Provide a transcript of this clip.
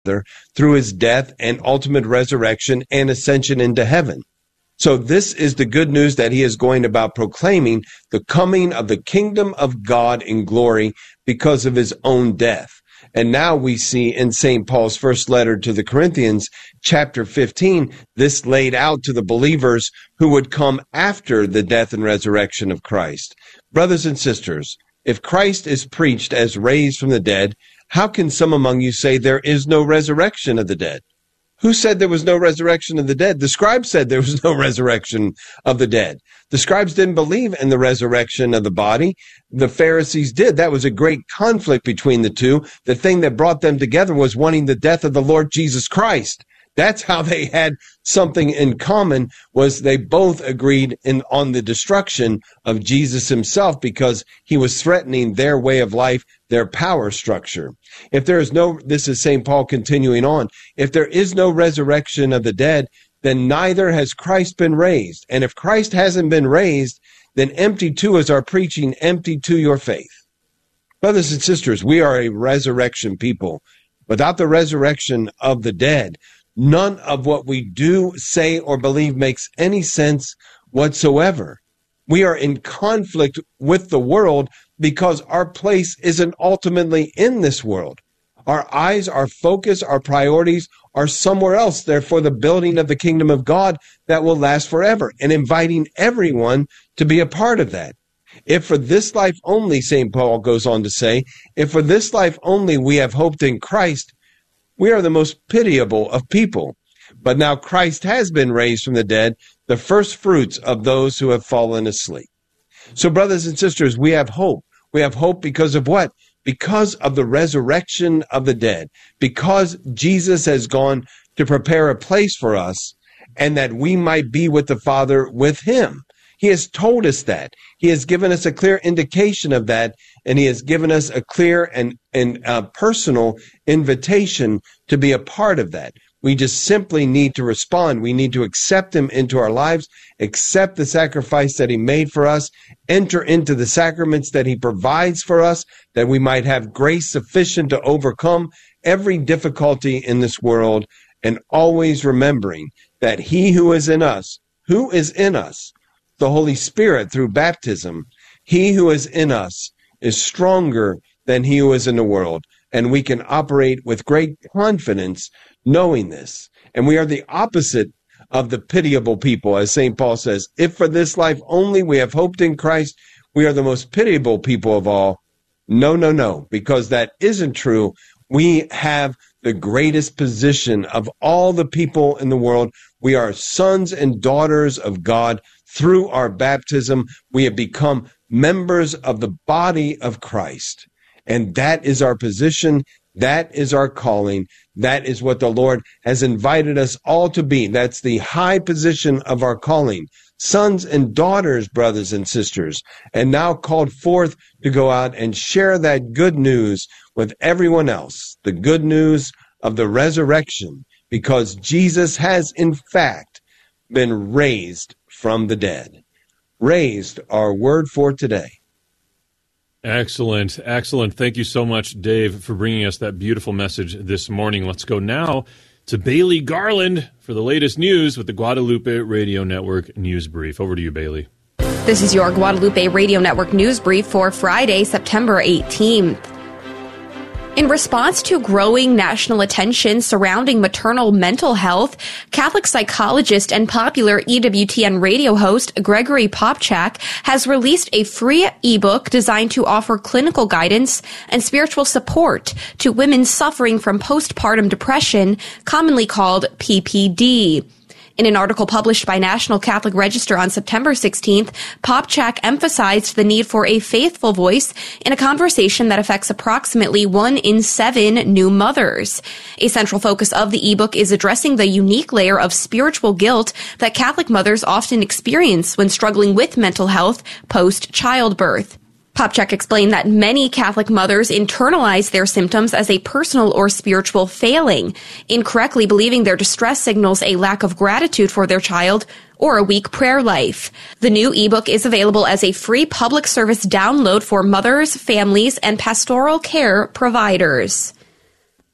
through his death and ultimate resurrection and ascension into heaven. So this is the good news that he is going about proclaiming, the coming of the kingdom of God in glory because of his own death. And now we see in St. Paul's first letter to the Corinthians, chapter 15, this laid out to the believers who would come after the death and resurrection of Christ. Brothers and sisters, if Christ is preached as raised from the dead, how can some among you say there is no resurrection of the dead? Who said there was no resurrection of the dead? The scribes said there was no resurrection of the dead. The scribes didn't believe in the resurrection of the body. The Pharisees did. That was a great conflict between the two. The thing that brought them together was wanting the death of the Lord Jesus Christ. That's how they had something in common, was they both agreed on the destruction of Jesus himself because he was threatening their way of life, their power structure. If there is no, this is St. Paul continuing on, if there is no resurrection of the dead, then neither has Christ been raised. And if Christ hasn't been raised, then empty too is our preaching, empty too your faith. Brothers and sisters, we are a resurrection people. Without the resurrection of the dead, none of what we do, say, or believe makes any sense whatsoever. We are in conflict with the world because our place isn't ultimately in this world. Our eyes, our focus, our priorities are somewhere else. Therefore, the building of the kingdom of God that will last forever, and inviting everyone to be a part of that. If for this life only, St. Paul goes on to say, if for this life only we have hoped in Christ, we are the most pitiable of people. But now Christ has been raised from the dead, the first fruits of those who have fallen asleep. So, brothers and sisters, we have hope. We have hope because of what? Because of the resurrection of the dead. Because Jesus has gone to prepare a place for us, and that we might be with the Father with him. He has told us that. He has given us a clear indication of that, and he has given us a clear and personal invitation to be a part of that. We just simply need to respond. We need to accept him into our lives, accept the sacrifice that he made for us, enter into the sacraments that he provides for us, that we might have grace sufficient to overcome every difficulty in this world, and always remembering that he who is in us, the Holy Spirit through baptism, he who is in us is stronger than he who is in the world. And we can operate with great confidence knowing this. And we are the opposite of the pitiable people, as St. Paul says. If for this life only we have hoped in Christ, we are the most pitiable people of all. No, because that isn't true. We have the greatest position of all the people in the world. We are sons and daughters of God. Through our baptism, we have become members of the body of Christ. And that is our position. That is our calling. That is what the Lord has invited us all to be. That's the high position of our calling. Sons and daughters, brothers and sisters, and now called forth to go out and share that good news with everyone else. The good news of the resurrection, because Jesus has in fact been raised from the dead. Raised, our word for today. Excellent. Thank you so much, Dave, for bringing us that beautiful message this morning. Let's go now to Bailey Garland for the latest news with the Guadalupe Radio Network News Brief. Over to you, Bailey. This is your Guadalupe Radio Network News Brief for Friday, September 18th. In response to growing national attention surrounding maternal mental health, Catholic psychologist and popular EWTN radio host Gregory Popcak has released a free ebook designed to offer clinical guidance and spiritual support to women suffering from postpartum depression, commonly called PPD. In an article published by National Catholic Register on September 16th, Popcak emphasized the need for a faithful voice in a conversation that affects approximately 1 in 7 new mothers. A central focus of the ebook is addressing the unique layer of spiritual guilt that Catholic mothers often experience when struggling with mental health post-childbirth. Popcak explained that many Catholic mothers internalize their symptoms as a personal or spiritual failing, incorrectly believing their distress signals a lack of gratitude for their child or a weak prayer life. The new ebook is available as a free public service download for mothers, families, and pastoral care providers.